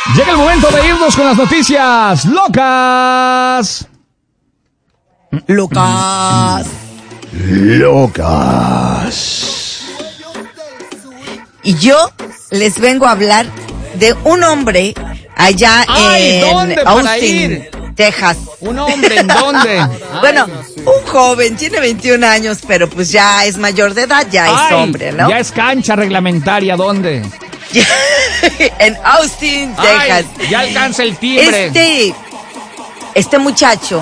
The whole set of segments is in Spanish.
Llega el momento de irnos con las noticias locas. Locas. Y yo les vengo a hablar de un hombre allá ¿dónde en Austin, Texas. ¿Un hombre en dónde? Bueno, un joven, tiene 21 años, pero pues ya es mayor de edad, ya es hombre, ¿no? Ya es cancha reglamentaria, ¿dónde? En Austin, Texas. Ya alcanza el timbre. Este muchacho,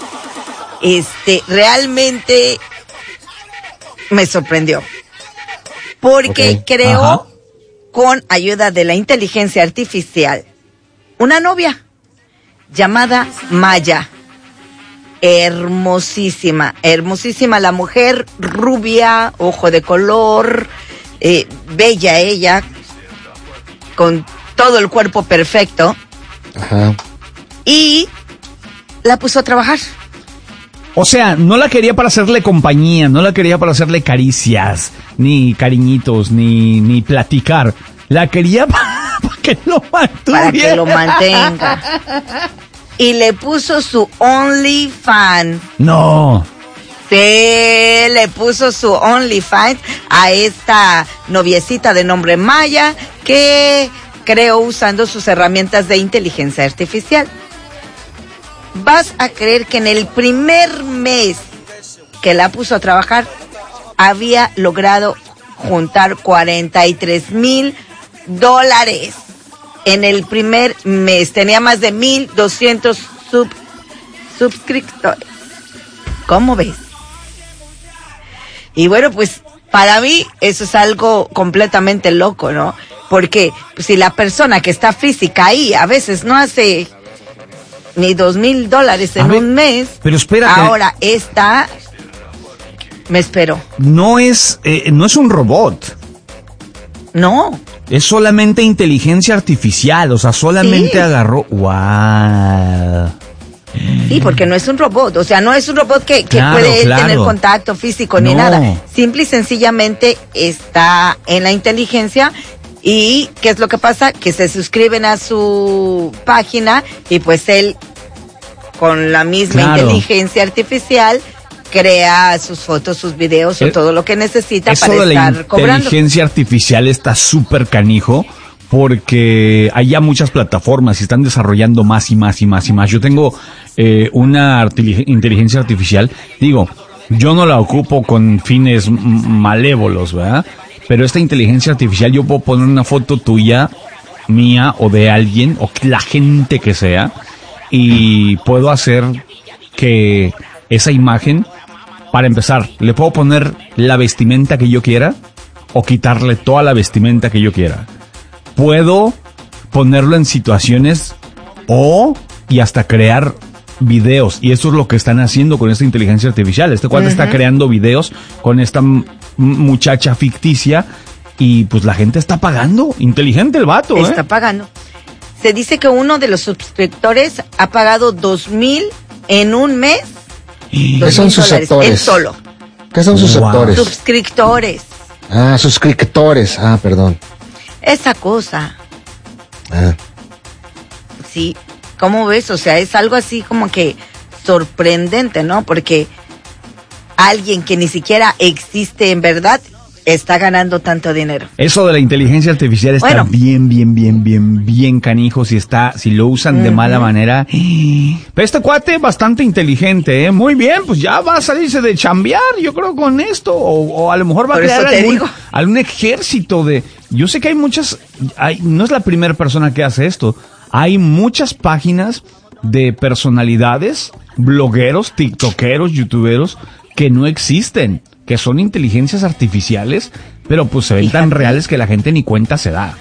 realmente me sorprendió. Porque creó, con ayuda de la inteligencia artificial, una novia llamada Maya. Hermosísima, hermosísima la mujer, rubia, ojo de color, bella ella, con todo el cuerpo perfecto. Ajá. Y la puso a trabajar. O sea, no la quería para hacerle compañía, no la quería para hacerle caricias, ni cariñitos, ni platicar. La quería para que lo mantuviera. Para que lo mantenga. Y le puso su OnlyFans. No. Sí, le puso su OnlyFans a esta noviecita de nombre Maya, que creó usando sus herramientas de inteligencia artificial. Vas a creer que en el primer mes que la puso a trabajar, había logrado juntar $43,000. En el primer mes tenía más de 1,200 suscriptores. ¿Cómo ves? Y bueno, pues para mí eso es algo completamente loco, ¿no? Porque si la persona que está física ahí a veces no hace ni $2,000 en un mes, pero espérate. Ahora esta me espero. No es un robot. No. Es solamente inteligencia artificial, o sea, solamente agarró. ¡Wow! Sí, porque no es un robot, o sea, no es un robot que puede tener contacto físico ni nada. Simple y sencillamente está en la inteligencia. ¿Y qué es lo que pasa? Que se suscriben a su página y pues él, con la misma inteligencia artificial, crea sus fotos, sus videos o todo lo que necesita para estar cobrando. La inteligencia artificial está súper canijo porque hay ya muchas plataformas y están desarrollando más y más y más y más. Yo tengo una inteligencia artificial, digo, yo no la ocupo con fines malévolos, ¿verdad? Pero esta inteligencia artificial, yo puedo poner una foto tuya, mía o de alguien, o la gente que sea, y puedo hacer que esa imagen, para empezar, le puedo poner la vestimenta que yo quiera o quitarle toda la vestimenta que yo quiera. Puedo ponerlo en situaciones y hasta crear videos, y eso es lo que están haciendo con esta inteligencia artificial. Este cuate está creando videos con esta muchacha ficticia y pues la gente está pagando. Inteligente el vato, Está pagando. Se dice que uno de los suscriptores ha pagado $2,000 en un mes. ¿Qué son suscriptores? Él solo. ¿Qué son suscriptores? Suscriptores. Ah, suscriptores. Ah, perdón. Esa cosa. Ah. Sí. ¿Cómo ves? O sea, es algo así como que sorprendente, ¿no? Porque alguien que ni siquiera existe en verdad está ganando tanto dinero. Eso de la inteligencia artificial está bien canijo si lo usan de mala manera. Pero este cuate bastante inteligente, ¿eh? Muy bien, pues ya va a salirse de chambear, yo creo, con esto. O a lo mejor va a crear algún ejército de... Yo sé que hay muchas... no es la primera persona que hace esto. Hay muchas páginas de personalidades, blogueros, tiktokeros, youtuberos, que no existen, que son inteligencias artificiales, pero pues se ven tan reales que la gente ni cuenta se da.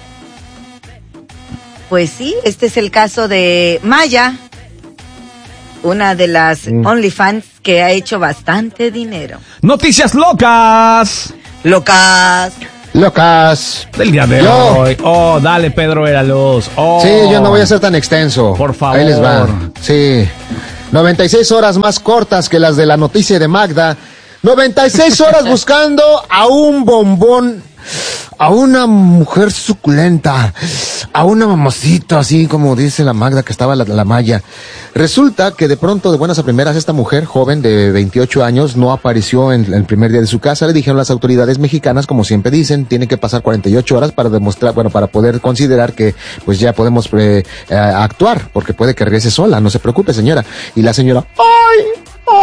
Pues sí, este es el caso de Maya, una de las OnlyFans que ha hecho bastante dinero. ¡Noticias locas! ¡Locas! Del día de hoy. Oh, dale, Pedro Eralos. Oh. Sí, yo no voy a ser tan extenso. Por favor. Ahí les va. Sí. 96 horas más cortas que las de la noticia de Magda. 96 horas buscando a un bombón, a una mujer suculenta, a una mamacita, así como dice la Magda que estaba la Maya. Resulta que de pronto, de buenas a primeras, esta mujer joven de 28 años no apareció en el primer día de su casa. Le dijeron las autoridades mexicanas, como siempre dicen, tiene que pasar 48 horas para demostrar, para poder considerar que pues ya podemos actuar, porque puede que regrese sola, no se preocupe, señora. Y la señora, ¡ay!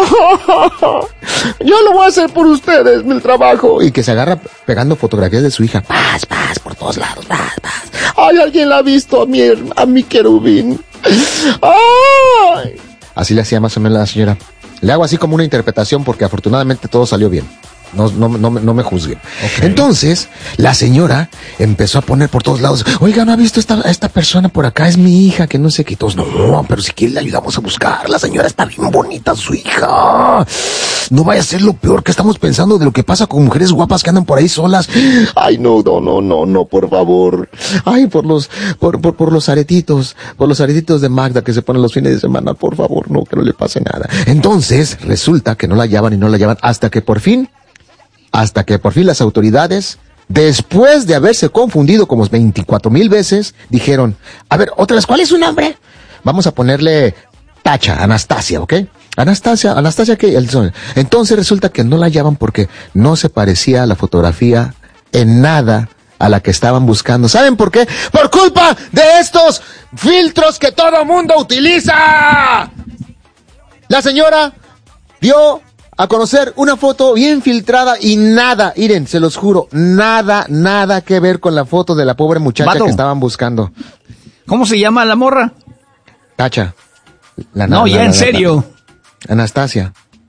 Yo lo voy a hacer por ustedes, el trabajo. Y que se agarra pegando fotografías de su hija. Paz, por todos lados, paz. Ay, alguien la ha visto a mi querubín. Ay. Así le hacía más o menos la señora. Le hago así como una interpretación porque afortunadamente todo salió bien. No me juzguen. Okay. Entonces, la señora empezó a poner por todos lados, oiga, ¿no ha visto esta persona por acá? Es mi hija, que no sé qué. Todos, no, pero si quiere le ayudamos a buscar. La señora está bien bonita, su hija. No vaya a ser lo peor que estamos pensando de lo que pasa con mujeres guapas que andan por ahí solas. Ay, no, por favor. Ay, por los aretitos de Magda que se ponen los fines de semana, por favor, no, que no le pase nada. Entonces, resulta que no la hallaban hasta que por fin las autoridades, después de haberse confundido como 24,000 veces, dijeron, a ver, otra vez, ¿cuál es su nombre? Vamos a ponerle Tacha, Anastasia, ¿ok? Anastasia, ¿qué? Entonces resulta que no la hallaban porque no se parecía a la fotografía en nada a la que estaban buscando. ¿Saben por qué? ¡Por culpa de estos filtros que todo mundo utiliza! La señora dio a conocer una foto bien filtrada y nada, miren, se los juro, nada que ver con la foto de la pobre muchacha que estaban buscando. ¿Cómo se llama la morra? Tacha. En serio. Anastasia.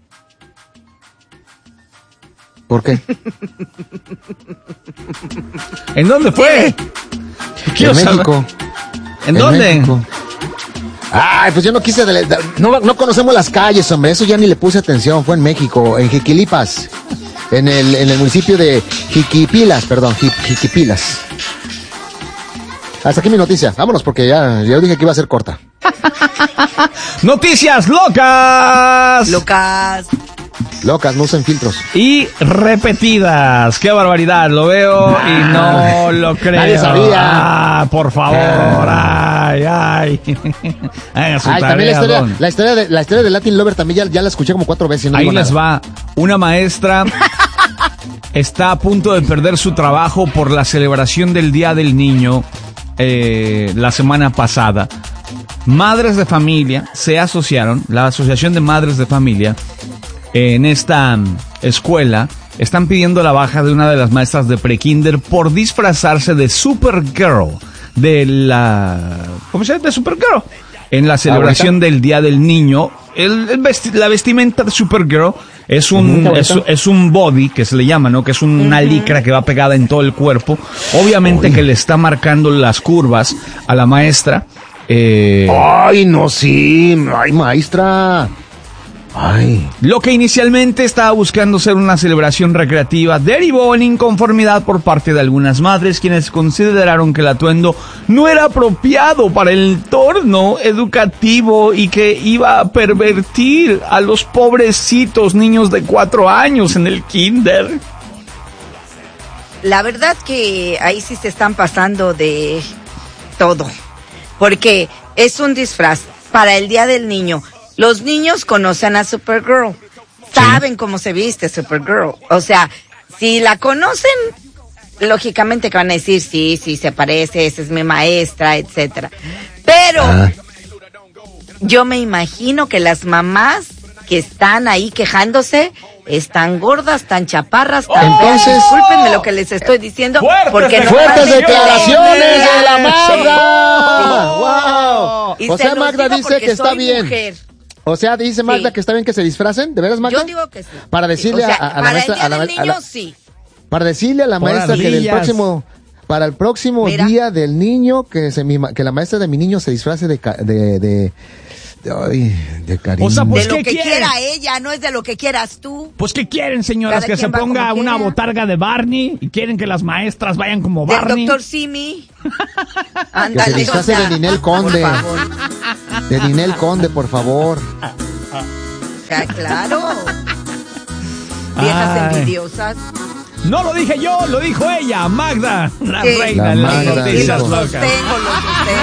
¿Por qué? ¿En dónde fue? En México. ¿En dónde? México. Ay, pues yo no quise, no conocemos las calles, hombre, eso ya ni le puse atención, fue en México, en Jiquilipas, en el municipio de Jiquipilas. Hasta aquí mi noticia, vámonos porque ya dije que iba a ser corta. Noticias locas. Locas, no usen filtros. Y repetidas. ¡Qué barbaridad! Lo veo y no lo creo. Nadie sabía. Por favor. Ay. También la historia de Latin Lover también ya la escuché como 4 veces. Ahí les va. Una maestra está a punto de perder su trabajo por la celebración del Día del Niño la semana pasada. Madres de familia se asociaron, la Asociación de Madres de Familia, en esta escuela, están pidiendo la baja de una de las maestras de prekinder por disfrazarse de Supergirl, ¿cómo se llama? De Supergirl. En la celebración del Día del Niño, la vestimenta de Supergirl es un body, que se le llama, ¿no? Que es una licra que va pegada en todo el cuerpo. Obviamente que le está marcando las curvas a la maestra. Ay, no, sí. Ay, maestra. Ay. Lo que inicialmente estaba buscando ser una celebración recreativa derivó en inconformidad por parte de algunas madres, quienes consideraron que el atuendo no era apropiado para el entorno educativo y que iba a pervertir a los pobrecitos niños de 4 años en el kinder. La verdad que ahí sí se están pasando de todo, porque es un disfraz para el Día del Niño. Los niños conocen a Supergirl, saben cómo se viste Supergirl. O sea, si la conocen, lógicamente que van a decir, sí, se parece, esa es mi maestra, etcétera. Pero yo me imagino que las mamás que están ahí quejándose están gordas, tan chaparras, tan feas. Discúlpenme lo que les estoy diciendo, porque fuertes declaraciones de la Magda. Wow. O sea, Magda dice que está bien. Mujer. O sea, dice Magda que está bien que se disfracen, ¿de veras, Magda? Yo digo que sí. Para decirle a la maestra, para decirle a la maestra que para el próximo Día del Niño que la maestra de mi niño se disfrace de cariño. O sea, pues, de lo que quiera ella, no es de lo que quieras tú. Pues, ¿qué quieren, señoras? Cada que se ponga una botarga de Barney y quieren que las maestras vayan como Barney. Del Dr. Simi. Que se disfrace de Ninel Conde. De Ninel Conde, por favor. Ya, claro. Viejas envidiosas. No lo dije yo, lo dijo ella, Magda, la reina de las noticias locas. Lo sostengo.